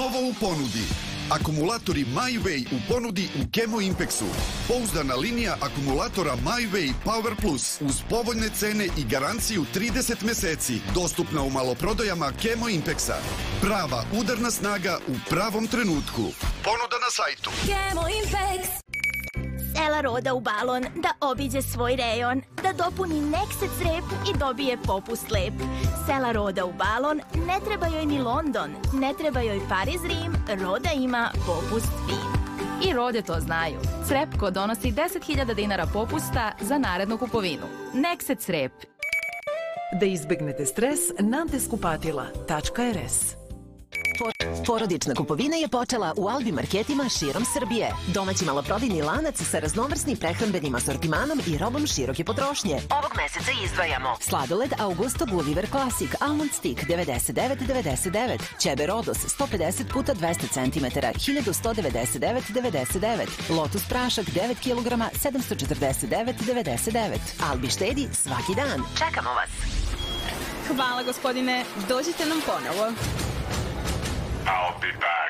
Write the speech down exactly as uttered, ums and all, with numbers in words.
Novo u ponudi. Akumulatori MyWay u ponudi u Chemo Impexu. Pouzdana linija akumulatora MyWay Power Plus uz povoljne cene i garanciju trideset meseci. Dostupna u maloprodajama Chemo Impexa. Prava udarna snaga u pravom trenutku. Ponuda na sajtu. Chemo Impex. Sela Roda u balon da obiđe svoj rejon, da dopuni Nexet rep i dobije popust lep. Sela Roda u balon, ne treba joj ni London, ne treba joj Pariz, Rim, Roda ima popust fin. I Rode to znaju. Crepko donosi deset hiljada dinara popusta za narednu kupovinu. Nexet Rep. Da izbegnete stres, Nantes kupatila tačka er es. Porodična kupovina je počela u Albi marketima širom Srbije. Domaći maloprodajni lanac sa raznovrsnim prehrambenim asortimanom i robom široke potrošnje. Ovog meseca izdvajamo sladoled Augusto Gulliver Classic Almond Stick devedeset devet devedeset devet, ćebe Rodos sto pedeset puta dvesta centimetara hiljadu sto devedeset devet devedeset devet, Lotus prašak devet kilograma sedamsto četrdeset devet devedeset devet. Albi štedi svaki dan. Čekamo vas. Hvala gospodine, dođite nam ponovo. I'll be back.